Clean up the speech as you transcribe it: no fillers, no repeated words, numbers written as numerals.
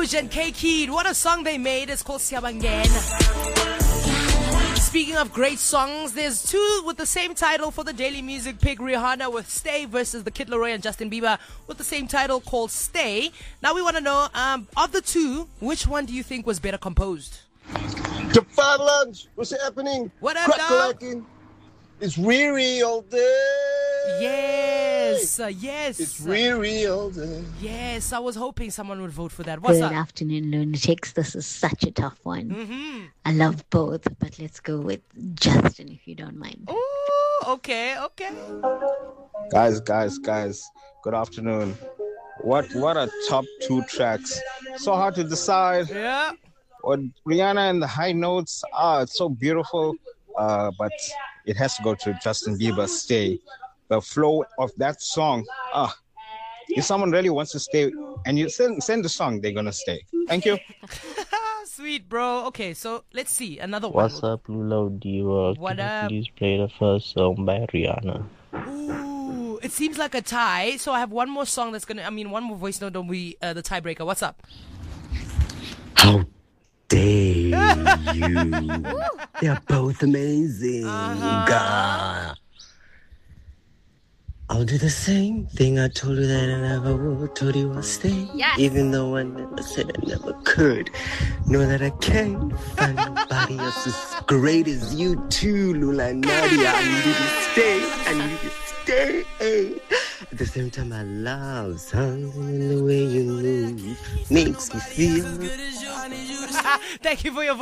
Rouge and K-Kid. What a song they made. It's called Siabangen. Speaking of great songs, there's two with the same title for the Daily Music pick. Rihanna with Stay versus the Kid Laroi and Justin Bieber with the same title called Stay. Now we want to know, of the two, which one do you think was better composed? The fat lunch. What's happening? What up, dog? It's Riri all day. Yes. It's Riri all day. Yes, I was hoping someone would vote for that. What's Good up? afternoon, Lunatics. This is such a tough one. Mm-hmm. I love both, but let's go with Justin, if you don't mind. Ooh, okay. Guys. Good afternoon. What a top two tracks. So hard to decide. Yeah. What Rihanna and the high notes, it's so beautiful. But it has to go to Justin Bieber, Stay. The flow of that song, if someone really wants to stay and you send the song, they're gonna stay. Thank you. Sweet, bro. Okay, so let's see another one. What's up, Lulo Diva? What Can up? you please play the first song by Rihanna? Ooh, it seems like a tie. So I have one more song that's one more voice note. Don't be the tiebreaker. What's up? How dare you? They're both amazing. God. I'll do the same thing I told you that I never would. Told you I'll stay. Yes. Even though I never said I never could. Know that I can't find nobody else as great as you too, Lula and Nadia. I need you to stay. I need you to stay. At the same time, I love something in the way you move. Makes me feel. Thank you for your